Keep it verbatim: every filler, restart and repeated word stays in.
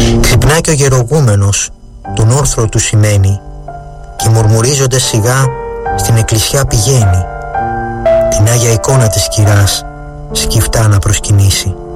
Ξυπνά και ο γερογούμενος, τον όρθρο του σημαίνει, και μουρμουρίζοντας σιγά στην εκκλησιά πηγαίνει, την Άγια εικόνα της κυράς σκυφτά να προσκυνήσει.